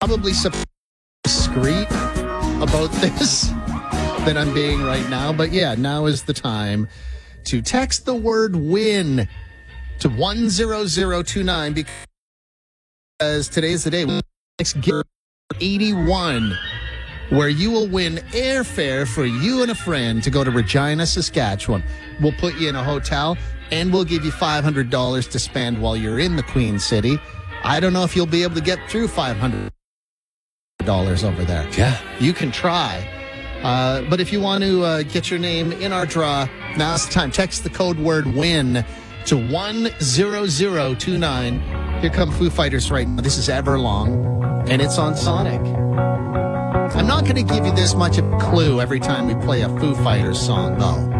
probably discreet about this than I'm being right now. But yeah, now is the time to text the word win to 10029 because today's the day. Next Gear 81, where you will win airfare for you and a friend to go to Regina, Saskatchewan. We'll put you in a hotel and we'll give you $500 to spend while you're in the Queen City. I don't know if you'll be able to get through $500 over there. Yeah. You can try. But if you want to get your name in our draw, now's the time. Text the code word WIN to 10029. Here come Foo Fighters right now. This is Everlong, and it's on Sonic. I'm not going to give you this much of a clue every time we play a Foo Fighters song, though.